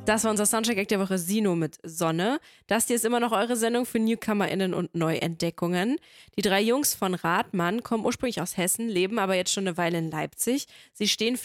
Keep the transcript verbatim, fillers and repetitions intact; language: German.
Das war unser Soundcheck-Act der Woche, Sino mit Sonne. Das hier ist immer noch eure Sendung für NewcomerInnen und Neuentdeckungen. Die drei Jungs von Rathmann kommen ursprünglich aus Hessen, leben aber jetzt schon eine Weile in Leipzig. Sie stehen